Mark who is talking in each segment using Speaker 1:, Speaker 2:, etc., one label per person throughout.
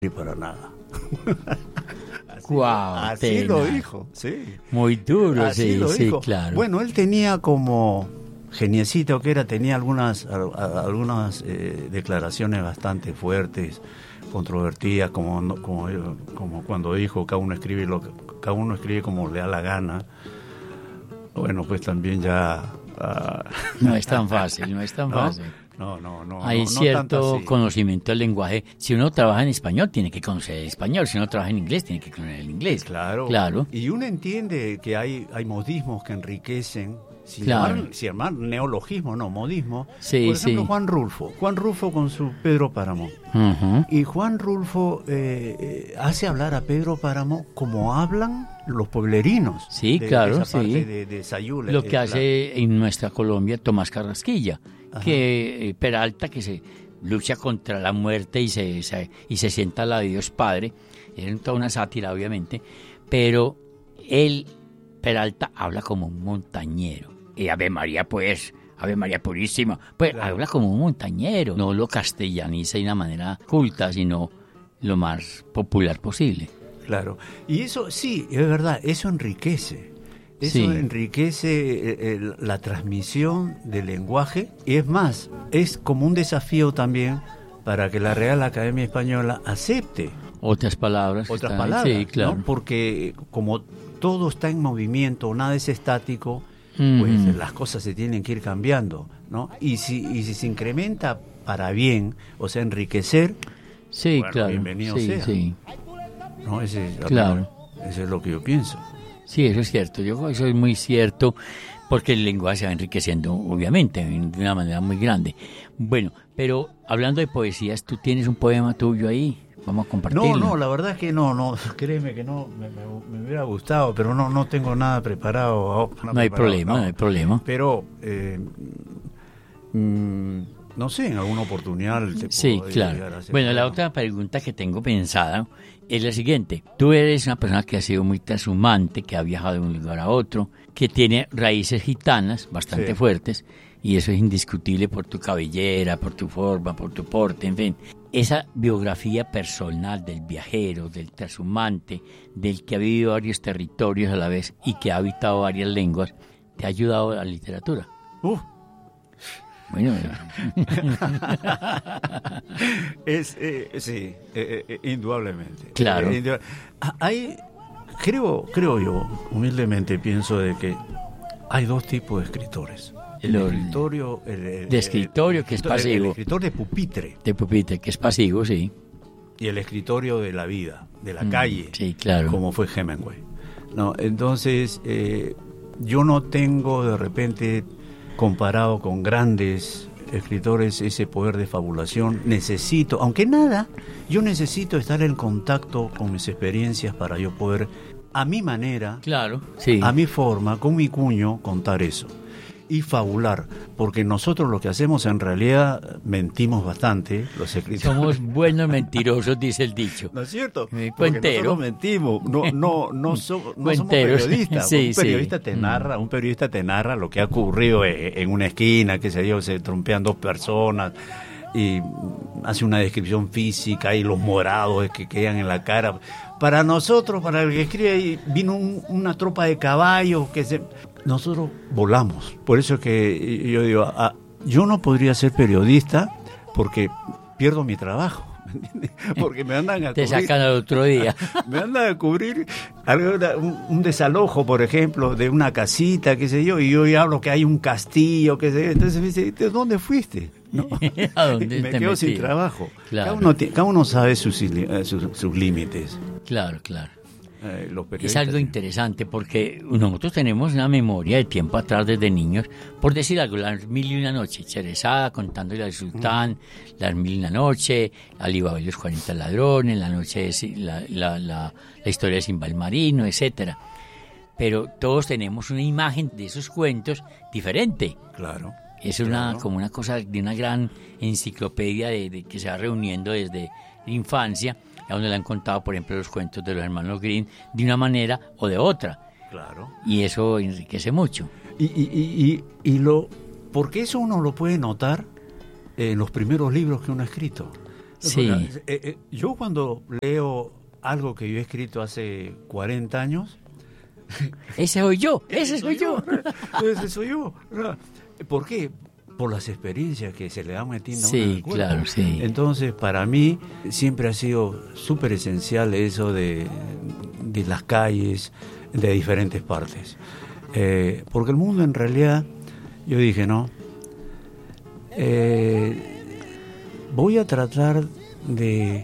Speaker 1: para nada.
Speaker 2: Así
Speaker 1: lo dijo, sí.
Speaker 2: Muy duro,
Speaker 1: Así lo
Speaker 2: sí,
Speaker 1: dijo.
Speaker 2: claro.
Speaker 1: Bueno, él tenía como geniecito que era, tenía algunas declaraciones bastante fuertes, controvertidas, como cuando dijo cada uno escribe como le da la gana. Bueno, pues también ya
Speaker 2: no es tan fácil, no. Hay cierto conocimiento del lenguaje. Si uno trabaja en español, tiene que conocer el español. Si uno trabaja en inglés, tiene que conocer el inglés.
Speaker 1: Claro. Y uno entiende que hay modismos que enriquecen, sin llamar neologismo, no, modismo.
Speaker 2: Sí,
Speaker 1: por ejemplo, Juan Rulfo con su Pedro Páramo.
Speaker 2: Uh-huh.
Speaker 1: Y Juan Rulfo hace hablar a Pedro Páramo como hablan los pueblerinos.
Speaker 2: Sí, claro,
Speaker 1: de esa parte
Speaker 2: sí.
Speaker 1: de Sayula.
Speaker 2: Lo que hace en nuestra Colombia Tomás Carrasquilla, que Peralta, que se lucha contra la muerte y se sienta al lado de Dios Padre. Es toda una sátira, obviamente, pero él, Peralta, habla como un montañero. Y Ave María, pues, Ave María Purísima, pues claro. Habla como un montañero. No lo castellaniza de una manera culta, sino lo más popular posible.
Speaker 1: Claro, y eso sí, es verdad, eso enriquece. Eso enriquece la transmisión del lenguaje, y es más, es como un desafío también para que la Real Academia Española acepte
Speaker 2: otras palabras,
Speaker 1: sí, claro. ¿No? Porque como todo está en movimiento, nada es estático, pues las cosas se tienen que ir cambiando, ¿no? Y si se incrementa para bien, o sea, enriquecer,
Speaker 2: claro,
Speaker 1: bienvenido sea.
Speaker 2: Sí.
Speaker 1: ¿No? Eso es lo que yo pienso.
Speaker 2: Sí, eso es cierto. Yo creo que eso es muy cierto, porque el lenguaje se va enriqueciendo, obviamente, de una manera muy grande. Bueno, pero hablando de poesías, ¿tú tienes un poema tuyo ahí? Vamos a compartirlo.
Speaker 1: No, la verdad es que no, créeme que no, me hubiera gustado, pero no tengo nada preparado.
Speaker 2: No hay problema.
Speaker 1: Pero, no sé, en alguna oportunidad te puedo
Speaker 2: claro. Bueno, la otra pregunta que tengo pensada es la siguiente. Tú eres una persona que ha sido muy trashumante, que ha viajado de un lugar a otro, que tiene raíces gitanas bastante fuertes, y eso es indiscutible por tu cabellera, por tu forma, por tu porte, en fin. Esa biografía personal del viajero, del trashumante, del que ha vivido varios territorios a la vez y que ha habitado varias lenguas, ¿te ha ayudado a la literatura? Bueno,
Speaker 1: sí, indudablemente.
Speaker 2: Claro.
Speaker 1: Creo yo, humildemente pienso de que hay dos tipos de escritores. El escritorio,
Speaker 2: que es pasivo.
Speaker 1: El escritor de pupitre.
Speaker 2: De pupitre, que es pasivo, sí.
Speaker 1: Y el escritorio de la vida, de la calle.
Speaker 2: Sí, claro.
Speaker 1: Como fue Hemingway. No, entonces, yo no tengo de repente, comparado con grandes escritores, ese poder de fabulación. Yo necesito estar en contacto con mis experiencias para yo poder, a mi manera, a mi forma, con mi cuño, contar eso. Y fabular, porque nosotros lo que hacemos en realidad mentimos bastante, los escritores.
Speaker 2: Somos buenos mentirosos, dice el dicho.
Speaker 1: ¿No es cierto?
Speaker 2: Porque
Speaker 1: nosotros mentimos, no somos periodistas. Un periodista te narra lo que ha ocurrido en una esquina, que se trompean dos personas, y hace una descripción física y los morados que quedan en la cara. Para nosotros, para el que escribe, vino una tropa de caballos nosotros volamos. Por eso es que yo digo, yo no podría ser periodista porque pierdo mi trabajo. Porque me andan a
Speaker 2: te sacan al otro día.
Speaker 1: Me andan a cubrir un desalojo, por ejemplo, de una casita, qué sé yo, y yo ya hablo que hay un castillo, qué sé yo. Entonces me dice, ¿de dónde fuiste? ¿No?
Speaker 2: ¿A dónde
Speaker 1: me quedo sin trabajo.
Speaker 2: Claro.
Speaker 1: Cada uno sabe sus límites.
Speaker 2: Claro. Es algo interesante porque nosotros tenemos una memoria de tiempo atrás desde niños, por decir algo, las mil y una noches, Cherezada contándole al sultán, las mil y una noche, Alibaba y los 40 ladrones, la noche de la historia de Simba el Marino, etcétera. Pero todos tenemos una imagen de esos cuentos diferente.
Speaker 1: Claro.
Speaker 2: Es como una cosa de una gran enciclopedia de que se va reuniendo desde la infancia, a donde le han contado, por ejemplo, los cuentos de los hermanos Grimm de una manera o de otra.
Speaker 1: Claro.
Speaker 2: Y eso enriquece mucho.
Speaker 1: Porque eso uno lo puede notar en los primeros libros que uno ha escrito.
Speaker 2: Sí.
Speaker 1: Yo cuando leo algo que yo he escrito hace 40 años...
Speaker 2: Ese soy yo. Ese soy yo.
Speaker 1: ¿Por qué? Por las experiencias que se le dan metiendo
Speaker 2: sí,
Speaker 1: a uno en el cuerpo.
Speaker 2: Claro, sí.
Speaker 1: Entonces, para mí siempre ha sido súper esencial eso de las calles de diferentes partes. Porque el mundo en realidad, yo dije, no, voy a tratar de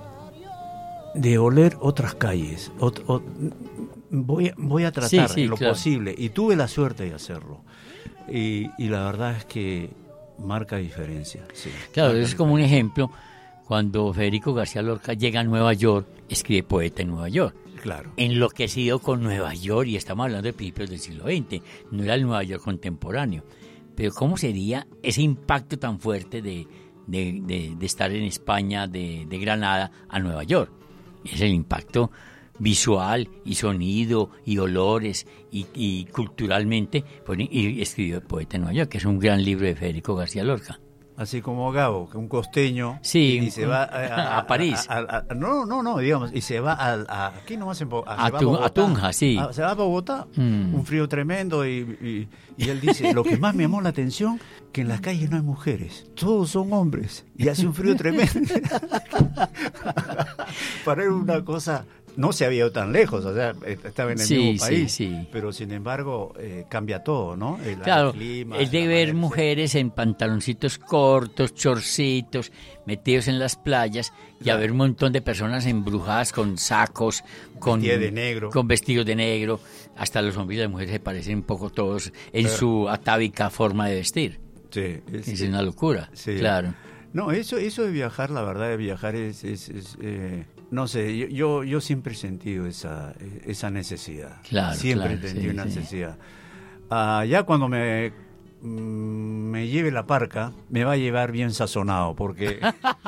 Speaker 1: oler otras calles, voy a tratar en lo posible, y tuve la suerte de hacerlo. Y la verdad es que marca diferencia. Sí,
Speaker 2: claro, es como un ejemplo, cuando Federico García Lorca llega a Nueva York, escribe Poeta en Nueva York.
Speaker 1: Claro.
Speaker 2: Enloquecido con Nueva York, y estamos hablando de principios del siglo XX, no era el Nueva York contemporáneo. Pero ¿cómo sería ese impacto tan fuerte de estar en España, de Granada a Nueva York? Es el impacto visual y sonido y olores y culturalmente, y escribió Poeta en Nueva York, que es un gran libro de Federico García Lorca.
Speaker 1: Así como Gabo, que un costeño,
Speaker 2: sí,
Speaker 1: y se va
Speaker 2: a París.
Speaker 1: No, digamos, y se va aquí nomás
Speaker 2: a Tunja, sí.
Speaker 1: Se va a Bogotá, un frío tremendo, y él dice, lo que más me llamó la atención, que en las calles no hay mujeres, todos son hombres, y hace un frío tremendo. Para él una cosa... No se había ido tan lejos, o sea, estaba en el mismo país,
Speaker 2: sí.
Speaker 1: Pero sin embargo cambia todo, ¿no?
Speaker 2: Claro,
Speaker 1: el clima,
Speaker 2: es de ver mujeres en pantaloncitos cortos, chorcitos, metidos en las playas, y a ver un montón de personas embrujadas con sacos, con vestidos de negro, hasta los hombres y las mujeres se parecen un poco todos en su atávica forma de vestir.
Speaker 1: Sí,
Speaker 2: es una locura, claro.
Speaker 1: No, eso de viajar, la verdad de viajar es no sé, yo siempre he sentido esa necesidad.
Speaker 2: Claro,
Speaker 1: siempre he tenido una necesidad. Ya cuando me lleve la parca, me va a llevar bien sazonado, porque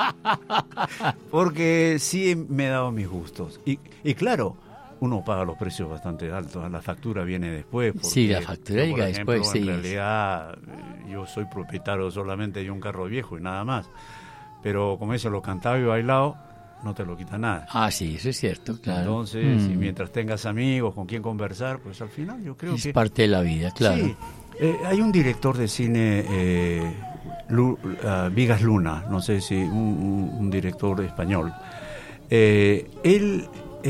Speaker 1: sí me he dado mis gustos. Y claro, uno paga los precios bastante altos, la factura viene después. Porque,
Speaker 2: sí, la factura llega después, sí.
Speaker 1: En realidad, yo soy propietario solamente de un carro viejo y nada más. Pero como eso, lo cantaba y bailado, no te lo quita nada.
Speaker 2: Sí, eso es cierto, claro.
Speaker 1: Entonces, y mientras tengas amigos con quien conversar, pues al final yo creo que...
Speaker 2: Es parte de la vida, claro.
Speaker 1: Sí, hay un director de cine, Vigas Luna, no sé si un director español. Él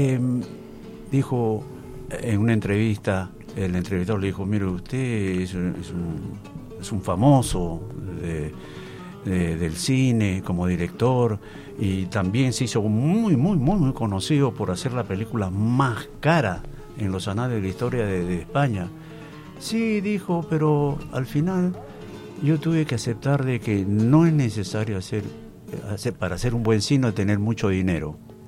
Speaker 1: dijo en una entrevista, el entrevistador le dijo, mire, usted es un famoso del cine como director, y también se hizo muy conocido por hacer la película más cara en los anales de la historia de España. Sí, dijo, pero al final yo tuve que aceptar de que no es necesario para hacer un buen cine tener mucho dinero.